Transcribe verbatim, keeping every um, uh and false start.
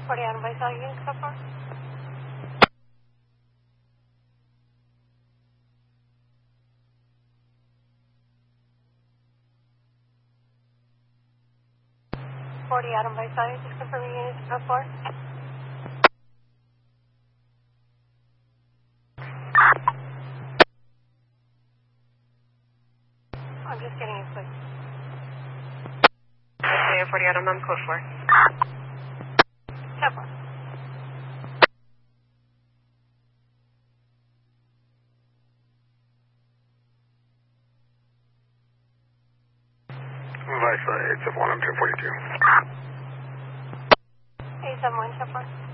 forty Adam Base, all units so far? forty Adam Base, all units, just confirming units so far. I'm just getting it, please. Okay, forty Adam, I'm code four. So far. Vice eight seven one, I'm two forty-two. eight seven one, so far.